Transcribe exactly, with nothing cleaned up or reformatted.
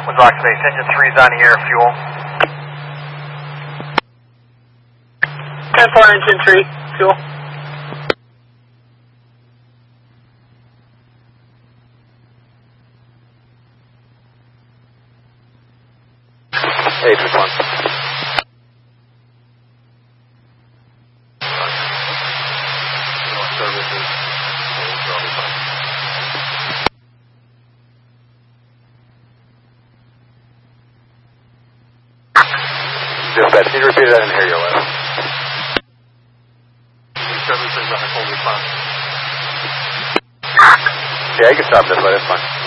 With Rock Space, engine three's on the air, fuel. ten four, engine three, fuel. Hey, just one. Dispatch, can you repeat it? I didn't hear you well. Yeah, I can stop this way, that's fine.